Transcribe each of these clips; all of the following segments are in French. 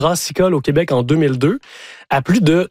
brassicole au Québec en 2002 à plus de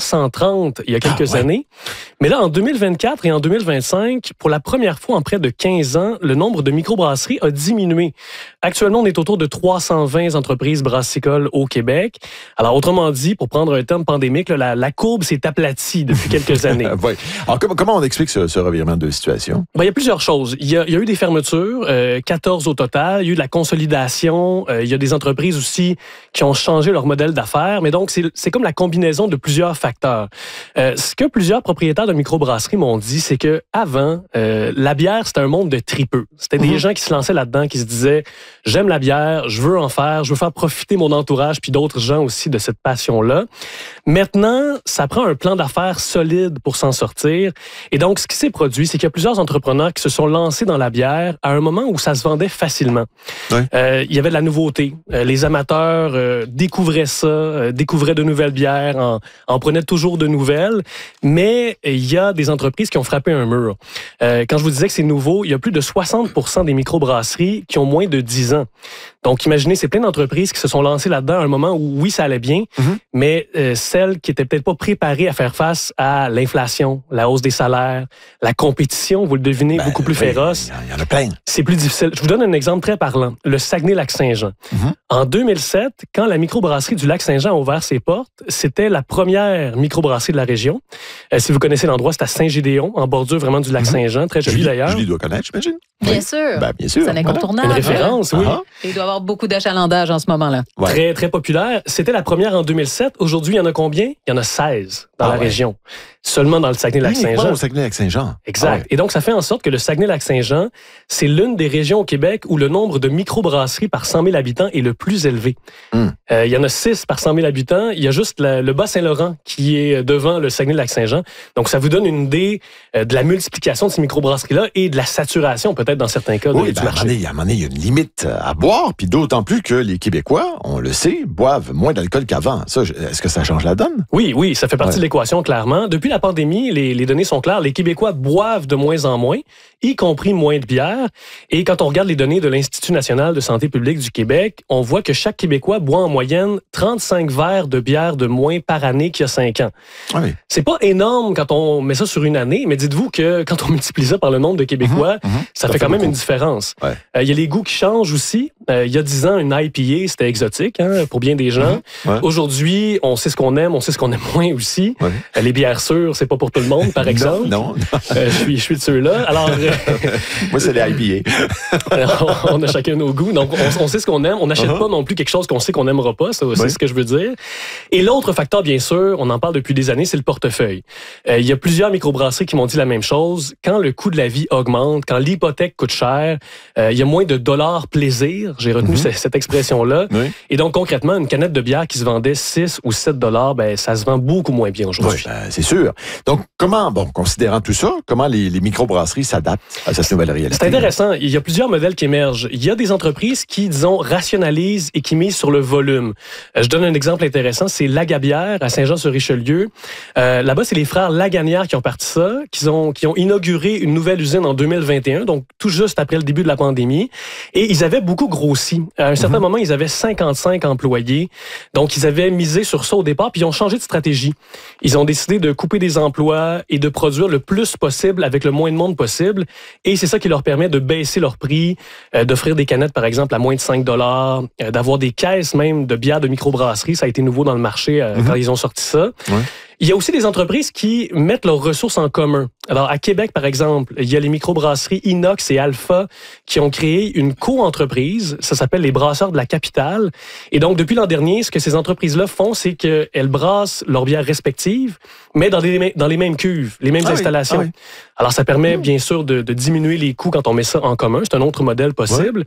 330 il y a quelques années. Mais là, en 2024 et en 2025, pour la première fois en près de 15 ans, le nombre de microbrasseries a diminué. Actuellement, on est autour de 320 entreprises brassicoles au Québec. Alors, autrement dit, pour prendre un terme pandémique, là, la courbe s'est aplatie depuis quelques années. Oui. Alors, comment on explique ce revirement de situation? Il y a plusieurs choses. Il y a eu des fermetures, 14 au total. Il y a eu de la consolidation. Il y a des entreprises aussi qui ont changé leur modèle d'affaires. Mais donc, c'est comme la combinaison de plusieurs facteurs. Ce que plusieurs propriétaires de microbrasseries m'ont dit, c'est que avant, la bière, c'était un monde de tripeux. C'était des gens qui se lançaient là-dedans, qui se disaient « J'aime la bière, je veux en faire, je veux faire profiter mon entourage puis d'autres gens aussi de cette passion-là. » Maintenant, ça prend un plan d'affaires solide pour s'en sortir. Et donc, ce qui s'est produit, c'est qu'il y a plusieurs entrepreneurs qui se sont lancés dans la bière à un moment où ça se vendait facilement. Oui. Il y avait de la nouveauté. Les amateurs découvraient ça, découvraient de nouvelles bières, en prenaient toujours de nouvelles. Mais il y a des entreprises qui ont frappé un mur. Quand je vous disais que c'est nouveau, il y a plus de 60% des microbrasseries qui ont moins de 10 ans. Donc, imaginez, c'est plein d'entreprises qui se sont lancées là-dedans à un moment où, oui, ça allait bien, mais celles qui étaient peut-être pas préparées à faire face à l'inflation, la hausse des salaires, la compétition, vous le devinez, beaucoup plus féroce. Il y en a plein. C'est plus difficile. Je vous donne un exemple très parlant. Le Saguenay-Lac-Saint-Jean. En 2007, quand la microbrasserie du Lac-Saint-Jean a ouvert ses portes, c'était la première microbrasserie de la région. Si vous connaissez l'endroit, c'est à Saint-Gédéon, en bordure vraiment du Lac-Saint-Jean. Très joli d'ailleurs. Julie doit connaître, j'imagine. Bien sûr. Bien sûr. C'est un incontournable. Une référence, oui. Il doit y avoir beaucoup d'achalandage en ce moment-là. Ouais. Très, très populaire. C'était la première en 2007. Aujourd'hui, il y en a combien? Il y en a 16 dans la région. Seulement dans le Saguenay-Lac-Saint-Jean. Au Saguenay-Lac-Saint-Jean. Exact. Et donc, ça fait en sorte que le Saguenay-Lac-Saint-Jean, c'est l'une des régions au Québec où le nombre de microbrasseries par 100 000 habitants est le plus élevé. Il y en a 6 par 100 000 habitants. Il y a juste le Bas-Saint-Laurent qui est devant le Saguenay-Lac-Saint-Jean. Donc, ça vous donne une idée de la multiplication de ces microbrasseries-là et de la saturation, peut-être, dans certains cas, du marché. À un moment donné, il y a une limite à boire, puis d'autant plus que les Québécois, on le sait, boivent moins d'alcool qu'avant. Ça, est-ce que ça change la donne? Oui, ça fait partie de l'équation, clairement. Depuis la pandémie, les données sont claires. Les Québécois boivent de moins en moins, y compris moins de bière. Et quand on regarde les données de l'Institut national de santé publique du Québec, on voit que chaque Québécois boit en moyenne 35 verres de bière de moins par année qu'il y a 5 ans. Oui. C'est pas énorme quand on met ça sur une année, mais dites-vous que quand on multiplie ça par le nombre de Québécois, ça fait quand même une différence. Il y a les goûts qui changent aussi. Il y a 10 ans, une IPA, c'était exotique pour bien des gens. Aujourd'hui, on sait ce qu'on aime, on sait ce qu'on aime moins aussi. Les bières sûres, c'est pas pour tout le monde, par exemple. Non. Je suis de ceux-là. Alors, moi, c'est les IPA. On a chacun nos goûts. Donc, on sait ce qu'on aime. On n'achète pas non plus quelque chose qu'on sait qu'on n'aimera pas. C'est ce que je veux dire. Et l'autre facteur, bien sûr, on en parle depuis des années, c'est le portefeuille. Il y a plusieurs microbrasseries qui m'ont dit la même chose. Quand le coût de la vie augmente, quand l'hypothèque coûte cher, il y a moins de dollars plaisir. J'ai retenu cette expression-là. Et donc, concrètement, une canette de bière qui se vendait 6 ou 7 dollars, ça se vend beaucoup moins bien aujourd'hui. C'est sûr. Donc, considérant tout ça, comment les microbrasseries s'adaptent à cette nouvelle réalité? C'est intéressant. Il y a plusieurs modèles qui émergent. Il y a des entreprises qui, disons, rationalisent et qui misent sur le volume. Je donne un exemple intéressant. C'est Lagabière à Saint-Jean-sur-Richelieu. Là-bas, c'est les frères Laganière qui ont parti ça, qui ont inauguré une nouvelle usine en 2021, donc tout juste après le début de la pandémie. Et ils avaient beaucoup grossi. À un certain moment, ils avaient 55 employés. Donc, ils avaient misé sur ça au départ, puis ils ont changé de stratégie. Ils ont décidé de couper des emplois et de produire le plus possible avec le moins de monde possible. Et c'est ça qui leur permet de baisser leur prix, d'offrir des canettes, par exemple, à moins de 5 dollars, d'avoir des caisses même de bières de microbrasserie. Ça a été nouveau dans le marché quand ils ont sorti ça. Il y a aussi des entreprises qui mettent leurs ressources en commun. Alors, à Québec, par exemple, il y a les microbrasseries Inox et Alpha qui ont créé une co-entreprise. Ça s'appelle les Brasseurs de la Capitale. Et donc, depuis l'an dernier, ce que ces entreprises-là font, c'est qu'elles brassent leurs bières respectives, mais dans les mêmes cuves, les mêmes installations. Alors, ça permet, bien sûr, de diminuer les coûts quand on met ça en commun. C'est un autre modèle possible.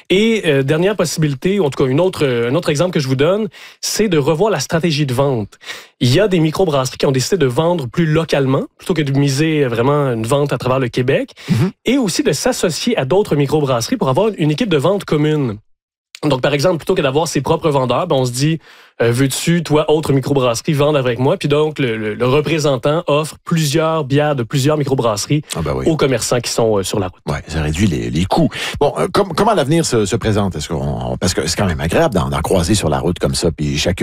Et dernière possibilité, en tout cas, un autre exemple que je vous donne, c'est de revoir la stratégie de vente. Il y a des microbrasseries qui ont décidé de vendre plus localement, plutôt que de miser vraiment une vente à travers le Québec, et aussi de s'associer à d'autres microbrasseries pour avoir une équipe de vente commune. Donc, par exemple, plutôt que d'avoir ses propres vendeurs, on se dit, veux-tu, toi, autre microbrasserie, vendre avec moi? Puis donc, le représentant offre plusieurs bières de plusieurs microbrasseries aux commerçants qui sont sur la route. Oui, ça réduit les coûts. Bon, comment l'avenir se présente? Parce que c'est quand même agréable d'en croiser sur la route comme ça, puis chacun